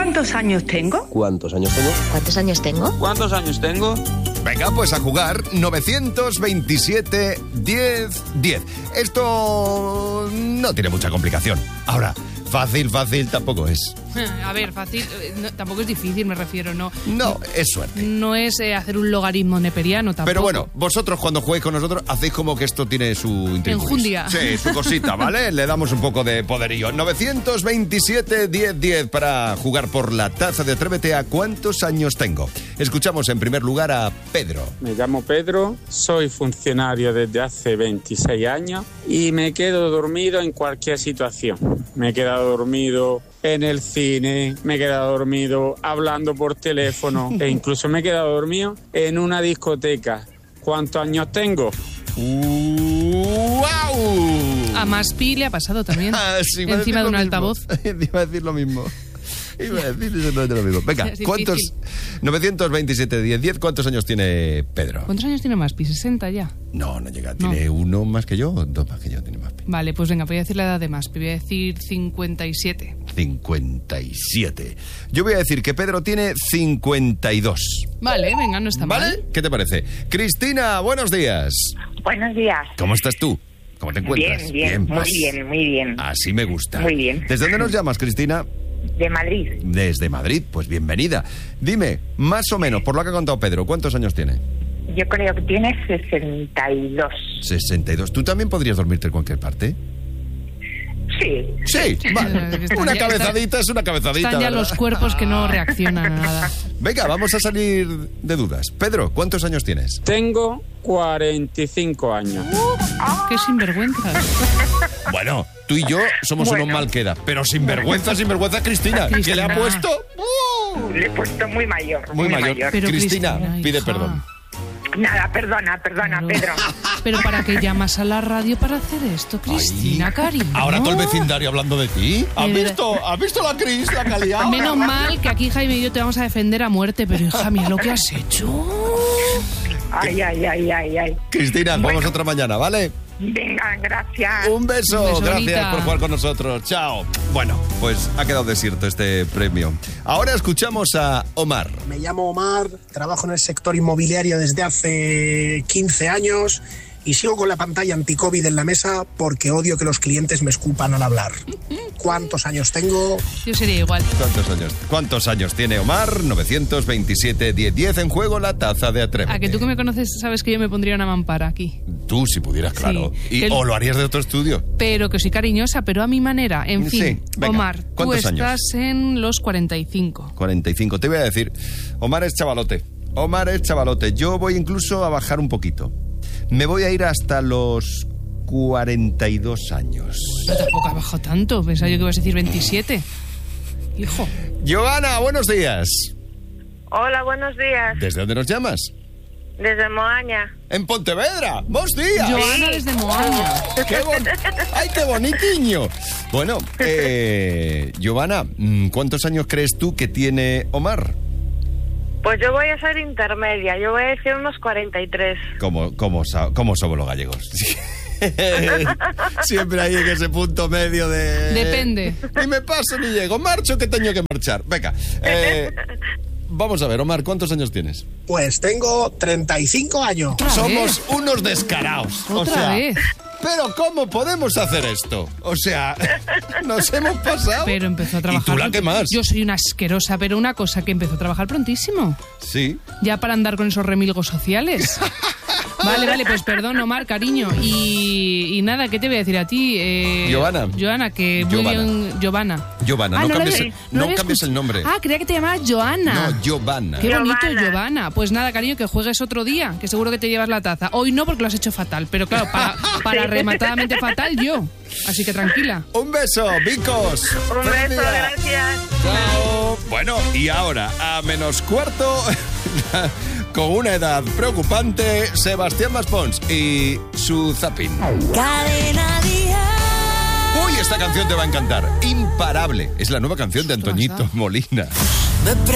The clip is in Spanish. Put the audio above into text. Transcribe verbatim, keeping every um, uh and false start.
¿Cuántos años tengo? ¿Cuántos años tengo? ¿Cuántos años tengo? ¿Cuántos años tengo? Venga, pues a jugar. Novecientos veintisiete, diez, diez. Esto no tiene mucha complicación. Ahora, fácil, fácil tampoco es. A ver, fácil, no, tampoco es difícil, me refiero, no. No, es suerte. No es eh, hacer un logaritmo neperiano tampoco. Pero bueno, vosotros cuando juguéis con nosotros hacéis como que esto tiene su intríngulis. Enjundia. Sí, su cosita, ¿vale? Le damos un poco de poderío. novecientos veintisiete, diez, diez para jugar por la taza de Atrévete a ¿cuántos años tengo? Escuchamos en primer lugar a Pedro. Me llamo Pedro, soy funcionario desde hace veintiséis años y me quedo dormido en cualquier situación. Me he quedado dormido en el cine, me he quedado dormido hablando por teléfono e incluso me he quedado dormido en una discoteca. ¿Cuántos años tengo? ¡Wow! A Maspi le ha pasado también. Ah, sí, iba a encima de un decir lo altavoz. mismo. Iba a decir lo mismo. Iba a decir exactamente lo mismo. Venga, Es ¿cuántos? difícil. novecientos veintisiete, diez, diez. ¿Cuántos años tiene Pedro? ¿Cuántos años tiene Maspi? ¿sesenta ya? No, no llega. No. Tiene uno más que yo, dos más que yo tiene Maspi. Vale, pues venga, voy a decir la edad de Maspi. Voy a decir cincuenta y siete. cincuenta y siete. Yo voy a decir que Pedro tiene cincuenta y dos. Vale, venga, no está ¿Vale? mal. ¿Qué te parece? Cristina, buenos días. Buenos días. ¿Cómo estás tú? ¿Cómo te encuentras? Bien, bien, muy pues, bien, muy bien. Así me gusta. Muy bien. ¿Desde dónde nos llamas, Cristina? De Madrid. Desde Madrid, pues bienvenida. Dime, más o menos, por lo que ha contado Pedro, ¿cuántos años tiene? Yo creo que tiene sesenta y dos. sesenta y dos. ¿Tú también podrías dormirte en cualquier parte? Sí. Sí, vale. Están Una ya- cabezadita es una cabezadita. Están ya ¿verdad? los cuerpos que no reaccionan a nada. Venga, vamos a salir de dudas. Pedro, ¿cuántos años tienes? Tengo cuarenta y cinco años. Qué sinvergüenzas. Bueno, tú y yo somos Bueno. unos mal queda, pero sin vergüenza, sin vergüenza, Cristina, ¿qué le ha Cristina. puesto? ¡Uh! Le he puesto muy mayor. Muy mayor. Pero Cristina, Cristina, pide hija. perdón. Nada, perdona, perdona, Claro. Pedro. Pero ¿para qué llamas a la radio para hacer esto, Cristina, Ay, cariño? Ahora todo el vecindario hablando de ti. ¿Has Mira. visto? ¿Has visto la Cris, la calidad? Menos mal que aquí Jaime y yo te vamos a defender a muerte, pero hija, mira lo que has hecho. Ay, ay, ay, ay, ay. Cristina, vamos Bueno. otra mañana, ¿vale? Venga, gracias. Un beso, Un beso, gracias bonita. por jugar con nosotros. Chao. Bueno, pues ha quedado desierto este premio. Ahora escuchamos a Omar. Me llamo Omar, trabajo en el sector inmobiliario desde hace quince años y sigo con la pantalla anti-COVID en la mesa porque odio que los clientes me escupan al hablar. ¿Cuántos años tengo? Yo sería igual. ¿Cuántos años? ¿Cuántos años tiene Omar? novecientos veintisiete, diez, diez. En juego la taza de Atrévete. A que tú que me conoces sabes que yo me pondría una mampara aquí. Tú, si pudieras, claro. Sí. Y, Que el- o lo harías de otro estudio. Pero que soy cariñosa, pero a mi manera. En Sí, fin, venga. Omar, tú ¿Cuántos años? estás en los cuarenta y cinco. cuarenta y cinco. Te voy a decir, Omar es chavalote. Omar es chavalote. Yo voy incluso a bajar un poquito. Me voy a ir hasta los cuarenta y dos años. Pero tampoco ha bajado tanto. Pensaba yo que ibas a decir veintisiete. Hijo. Giovanna, buenos días. Hola, buenos días. ¿Desde dónde nos llamas? Desde Moaña. En Pontevedra. ¡Buenos días! Joana desde Moaña. ¡Qué bon- ¡Ay, qué bonitiño! Bueno, eh, Giovanna, ¿cuántos años crees tú que tiene Omar? Pues yo voy a ser intermedia. Yo voy a decir unos cuarenta y tres. ¿Cómo, cómo, sa- cómo somos los gallegos? Siempre hay en ese punto medio de... Depende. Ni me paso ni llego. Marcho que tengo que marchar. Venga. eh, vamos a ver, Omar, ¿cuántos años tienes? Pues tengo treinta y cinco años. Otra Somos vez. unos descarados. Otra o sea, vez. Pero ¿cómo podemos hacer esto? O sea, nos hemos pasado. Pero empezó a trabajar. ¿Y tú la que más? Yo soy una asquerosa, pero una cosa que empezó a trabajar prontísimo. Sí. Ya para andar con esos remilgos sociales. Vale, vale, pues perdón, Omar, cariño. Y, y nada, ¿qué te voy a decir a ti? Eh, Giovanna. Giovanna, que muy Giovanna. bien. Giovanna. Giovanna, Ah, no, lo cambies, había- el, no no lo había cambies escuchado. el nombre. Ah, creía que te llamabas Joana. No, Giovanna. Qué bonito, Giovanna. Giovanna. Pues nada, cariño, que juegues otro día, que seguro que te llevas la taza. Hoy no, porque lo has hecho fatal, pero claro, para, para rematadamente fatal yo. Así que tranquila. Un beso, Vicos. Un Feliz beso, día. gracias. Chao. Bueno, y ahora, a menos cuarto, con una edad preocupante, Sebastián Maspons y su zapping. Cadena Dial. Uy, esta canción te va a encantar. Imparable. Es la nueva canción de ¿Qué te Antoñito pasa? Molina. Me